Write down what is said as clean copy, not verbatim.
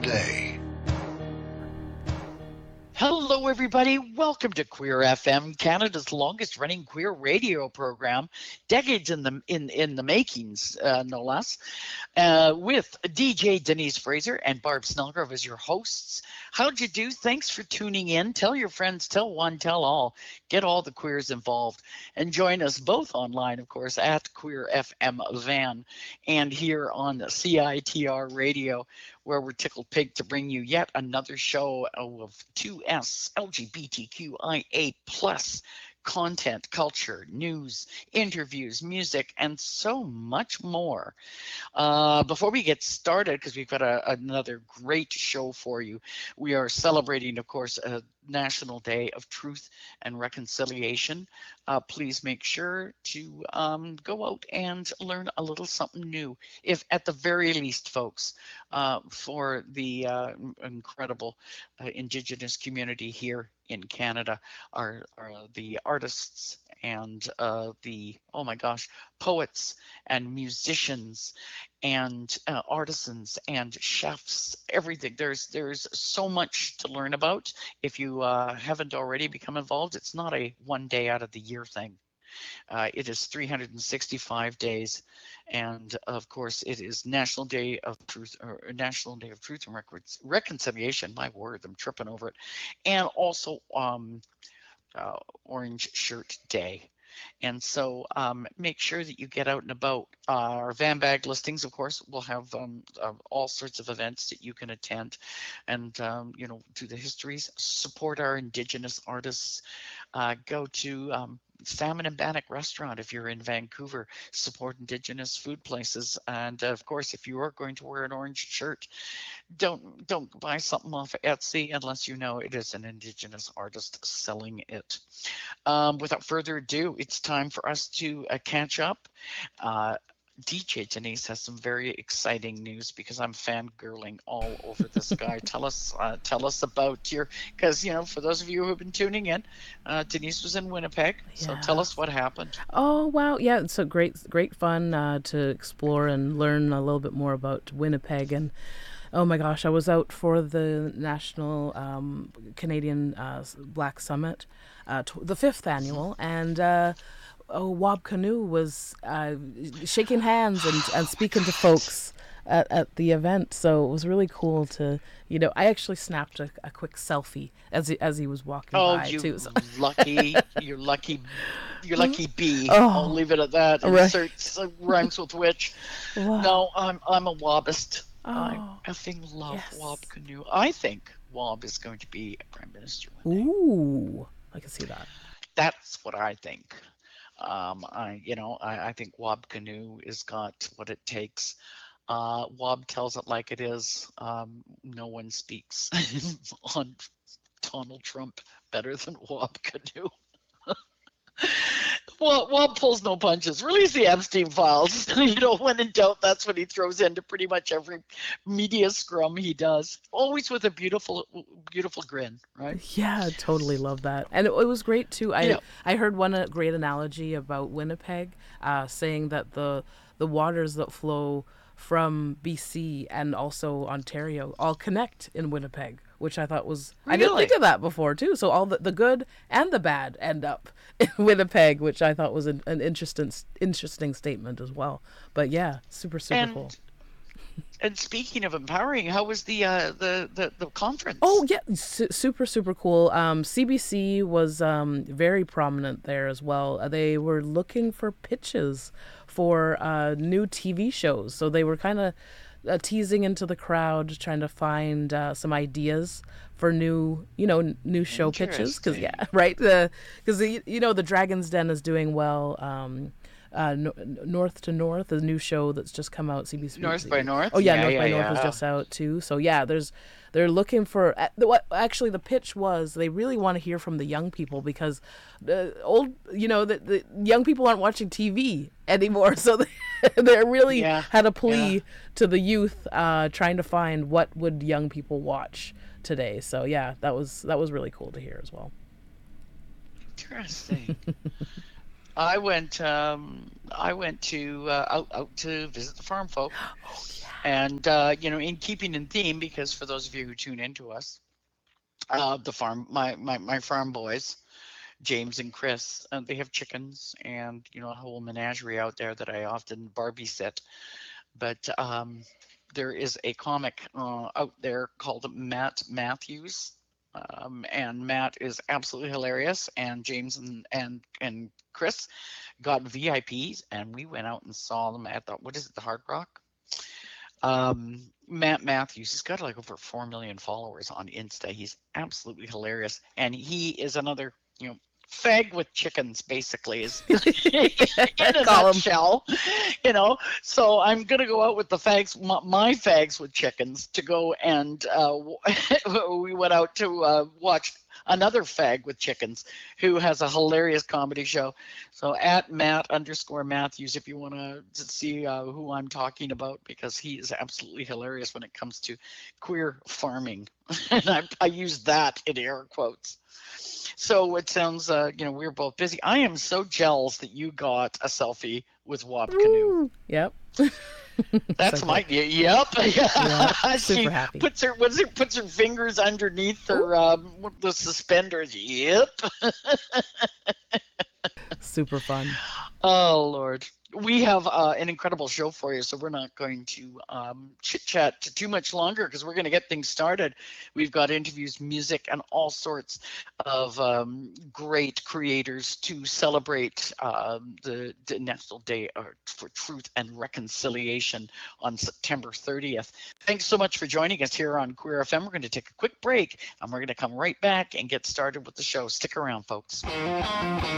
Day. Hello, everybody. Welcome to Queer FM, Canada's longest-running queer radio program, decades in the makings, no less. With DJ Denise Fraser and Barb Snellgrove as your hosts. How'd you do? Thanks for tuning in. Tell your friends, tell one, tell all. Get all the queers involved, and join us both online, of course, at Queer FM Van, and here on CITR Radio, where we're tickled pig to bring you yet another show of 2S LGBTQIA plus content, culture, news, interviews, music, and so much more. Before we get started, because we've got another great show for you, we are celebrating, of course, a National Day of Truth and Reconciliation. Please make sure to go out and learn a little something new, if at the very least, folks, for the incredible Indigenous community here in Canada, are the artists and the, oh my gosh, poets and musicians and artisans and chefs, everything. There's so much to learn about. If you haven't already become involved, it's not a one day out of the year thing. It is 365 days, and of course, it is National Day of Truth, or National Day of Truth and Reconciliation. My word, I'm tripping over it, and also Orange Shirt Day. And so make sure that you get out and about. Our van bag listings, of course, will have all sorts of events that you can attend and, do the histories, support our Indigenous artists, go to Salmon and Bannock restaurant if you're in Vancouver, support Indigenous food places. And of course, if you are going to wear an orange shirt, don't buy something off of Etsy unless you know it is an Indigenous artist selling it. Without further ado, it's time for us to catch up. DJ Denise has some very exciting news because I'm fangirling all over this guy. Tell us about your, because for those of you who have been tuning in, Denise was in Winnipeg. So tell us what happened. Oh wow, yeah, it's a great fun to explore and learn a little bit more about Winnipeg. And oh my gosh, I was out for the National Canadian Black Summit, the 5th annual, and Wab Kinew was shaking hands and speaking to folks at the event. So it was really cool to, I actually snapped a quick selfie as he was walking by too. So. You're lucky bee. I'll leave it at that. Inserts rhymes with which. Wow. No, I'm a Wabist. I effing love Wab Kinew. I think Wab is going to be a prime minister one day. Ooh, I can see that. That's what I think. I think Wab Kinew has got what it takes. Wab tells it like it is. No one speaks on Donald Trump better than Wab Kinew. Wab pulls no punches. Release the Epstein files. When in doubt, that's what he throws into pretty much every media scrum he does. Always with a beautiful, beautiful grin, right? Yeah, totally love that. And it was great too. I heard one great analogy about Winnipeg, saying that the waters that flow from BC and also Ontario all connect in Winnipeg, which I thought was, really? I didn't think of that before too. So all the good and the bad end up in Winnipeg, which I thought was an interesting statement as well. But yeah, super cool. And speaking of empowering, how was the conference? Oh yeah, super cool. CBC was very prominent there as well. They were looking for pitches for new TV shows, so they were kind of teasing into the crowd, trying to find some ideas for new show pitches. Because the Dragon's Den is doing well. North to North, the new show that's just come out, CBC. North by North? Oh, yeah, North by North is just out, too. So, yeah, they're looking for... Actually, the pitch was they really want to hear from the young people because the young people aren't watching TV anymore. So they really had a plea to the youth trying to find what would young people watch today. So, yeah, that was really cool to hear as well. Interesting. I went to out to visit the farm folk, Oh yeah. and in keeping in theme, because for those of you who tune into us, the farm, my farm boys, James and Chris, they have chickens and a whole menagerie out there that I often Barbie sit. But there is a comic out there called Matt Matthews. And Matt is absolutely hilarious, and James and Chris got VIPs, and we went out and saw them at the Hard Rock. Matt Matthews, he's got like over 4 million followers on Insta. He's absolutely hilarious, and he is another fag with chickens, basically, is in a Call 'em. nutshell. So I'm gonna go out with the fags, my fags with chickens, to go and we went out to watch another fag with chickens who has a hilarious comedy show. So at Matt_Matthews, if you want to see who I'm talking about, because he is absolutely hilarious when it comes to queer farming. And I use that in air quotes. So it sounds, we're both busy. I am so jealous that you got a selfie with Wap Canoe. Yep. That's So my, good. yep. Yeah, She super happy. puts her fingers underneath her, the suspenders. Yep. Super fun. Oh, Lord. We have an incredible show for you, so we're not going to chit-chat too much longer, because we're going to get things started. We've got interviews, music, and all sorts of great creators to celebrate the National Day for Truth and Reconciliation on September 30th. Thanks so much for joining us here on Queer FM. We're going to take a quick break, and we're going to come right back and get started with the show. Stick around, folks.